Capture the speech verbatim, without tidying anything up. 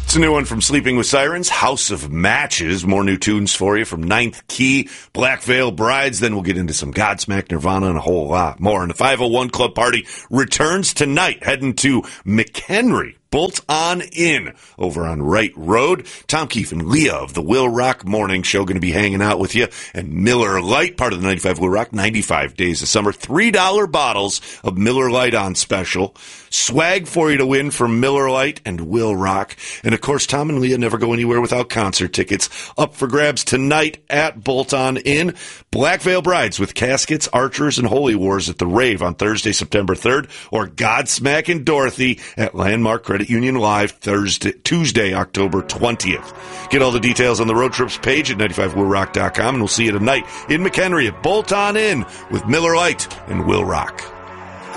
It's a new one from Sleeping with Sirens, House of Matches. More new tunes for you from Ninth Key, Black Veil Brides. Then we'll get into some Godsmack, Nirvana, and a whole lot more. And the five oh one Club Party returns tonight, heading to McHenry. Bolt on in over on Wright Road. Tom Keefe and Leah of the Will Rock Morning Show going to be hanging out with you. And Miller Lite, part of the ninety-five Will Rock, ninety-five days of summer. three dollar bottles of Miller Lite on special. Swag for you to win from Miller Lite and Will Rock. And, of course, Tom and Leah never go anywhere without concert tickets. Up for grabs tonight at Bolt On In. Black Veil Brides with Caskets, Archers, and Holy Wars at the Rave on Thursday, September third. Or Godsmack and Dorothy at Landmark Credit Union Live Thursday, Tuesday, October twentieth. Get all the details on the road trips page at ninety-five will rock dot com, and we'll see you tonight in McHenry at Bolt On In with Miller Lite and Will Rock.